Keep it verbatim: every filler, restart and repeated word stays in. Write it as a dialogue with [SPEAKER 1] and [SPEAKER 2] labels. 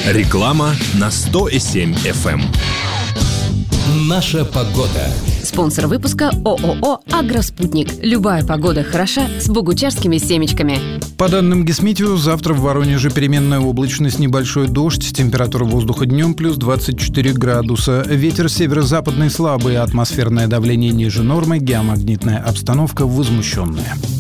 [SPEAKER 1] Реклама на сто и семь эф эм.
[SPEAKER 2] Наша погода.
[SPEAKER 3] Спонсор выпуска ООО «Агроспутник». Любая погода хороша с богучарскими семечками.
[SPEAKER 4] По данным Гисметео, завтра в Воронеже переменная облачность, небольшой дождь, температура воздуха днем плюс двадцать четыре градуса, ветер северо-западный слабый, атмосферное давление ниже нормы, геомагнитная обстановка возмущенная.